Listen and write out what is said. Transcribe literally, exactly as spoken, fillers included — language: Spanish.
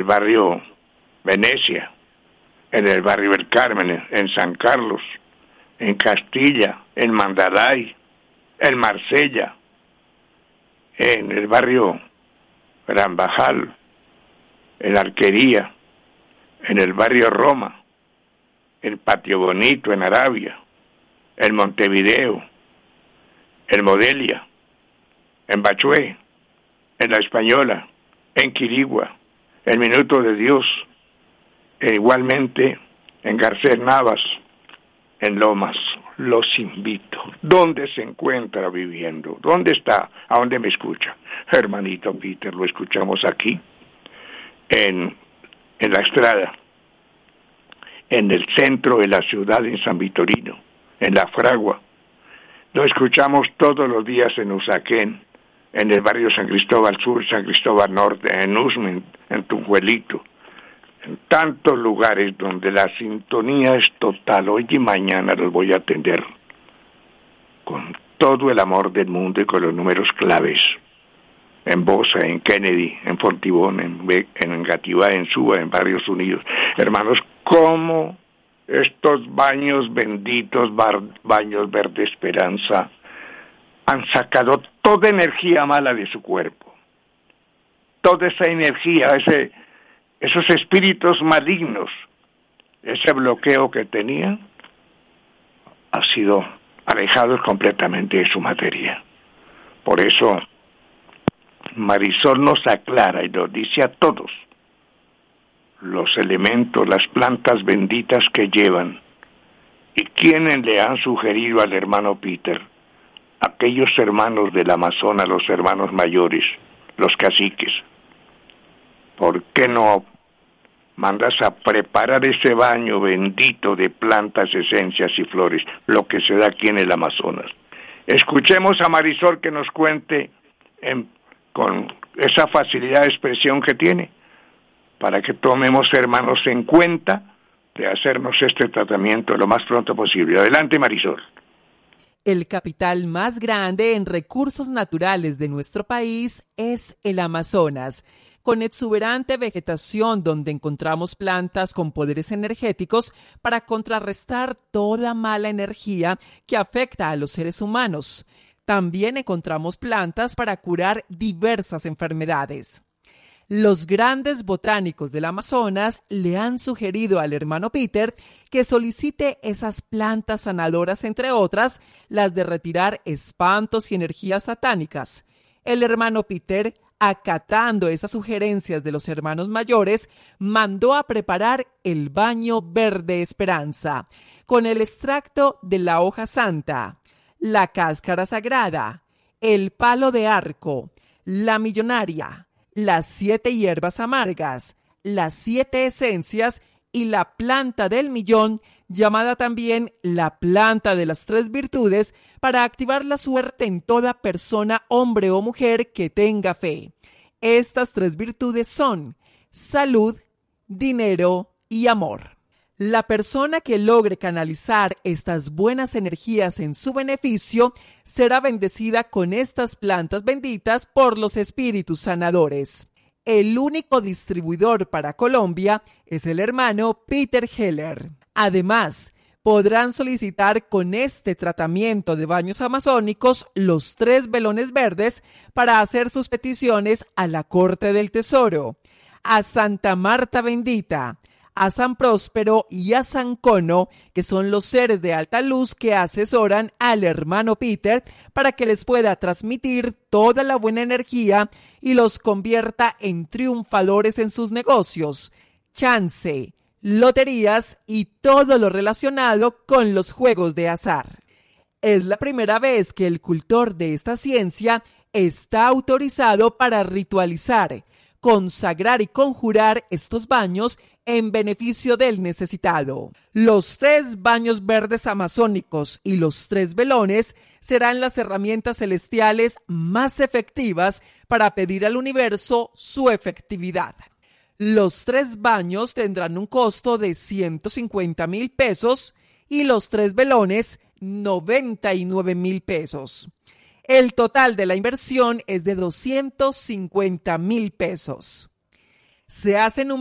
barrio Venecia, en el barrio El Carmen, en San Carlos, en Castilla, en Mandalay, en Marsella, en el barrio Gran Bajal, en Arquería, en el barrio Roma, en Patio Bonito, en Arabia, en Montevideo, en Modelia, en Bachué, en La Española, en Quirigua, en Minuto de Dios, e igualmente en Garcés Navas, en Lomas. Los invito. ¿Dónde se encuentra viviendo? ¿Dónde está? ¿A dónde me escucha? Hermanito Peter, lo escuchamos aquí, en, en La Estrada, en el centro de la ciudad, en San Vitorino, en La Fragua. Lo escuchamos todos los días en Usaquén, en el barrio San Cristóbal Sur, San Cristóbal Norte, en Usme, en Tunjuelito, en tantos lugares donde la sintonía es total. Hoy y mañana los voy a atender con todo el amor del mundo y con los números claves. En Bosa, en Kennedy, en Fontibón, en, en Engativá, en Suba, en Barrios Unidos. Hermanos, ¿cómo estos baños benditos, bar, baños Verde Esperanza, han sacado toda energía mala de su cuerpo? Toda esa energía, ese, esos espíritus malignos, ese bloqueo que tenían, ha sido alejados completamente de su materia. Por eso Marisol nos aclara y nos dice a todos los elementos, las plantas benditas que llevan y quienes le han sugerido al hermano Peter, aquellos hermanos del Amazonas, los hermanos mayores, los caciques. ¿Por qué no mandas a preparar ese baño bendito de plantas, esencias y flores, lo que se da aquí en el Amazonas? Escuchemos a Marisol que nos cuente en, con esa facilidad de expresión que tiene, para que tomemos, hermanos, en cuenta de hacernos este tratamiento lo más pronto posible. Adelante, Marisol. El capital más grande en recursos naturales de nuestro país es el Amazonas, con exuberante vegetación donde encontramos plantas con poderes energéticos para contrarrestar toda mala energía que afecta a los seres humanos. También encontramos plantas para curar diversas enfermedades. Los grandes botánicos del Amazonas le han sugerido al hermano Peter que solicite esas plantas sanadoras, entre otras, las de retirar espantos y energías satánicas. El hermano Peter, acatando esas sugerencias de los hermanos mayores, mandó a preparar el baño Verde Esperanza, con el extracto de la hoja santa, la cáscara sagrada, el palo de arco, la millonaria, las siete hierbas amargas, las siete esencias y la planta del millón, llamada también la planta de las tres virtudes, para activar la suerte en toda persona, hombre o mujer, que tenga fe. Estas tres virtudes son salud, dinero y amor. La persona que logre canalizar estas buenas energías en su beneficio será bendecida con estas plantas benditas por los espíritus sanadores. El único distribuidor para Colombia es el hermano Peter Heller. Además, podrán solicitar con este tratamiento de baños amazónicos los tres velones verdes para hacer sus peticiones a la Corte del Tesoro, a Santa Marta Bendita, a San Próspero y a San Cono, que son los seres de alta luz que asesoran al hermano Peter para que les pueda transmitir toda la buena energía y los convierta en triunfadores en sus negocios, chance, loterías y todo lo relacionado con los juegos de azar. Es la primera vez que el cultor de esta ciencia está autorizado para ritualizar, consagrar y conjurar estos baños en beneficio del necesitado. Los tres baños verdes amazónicos y los tres velones serán las herramientas celestiales más efectivas para pedir al universo su efectividad. Los tres baños tendrán un costo de ciento cincuenta mil pesos y los tres velones noventa y nueve mil pesos. El total de la inversión es de doscientos cincuenta mil pesos. Se hacen un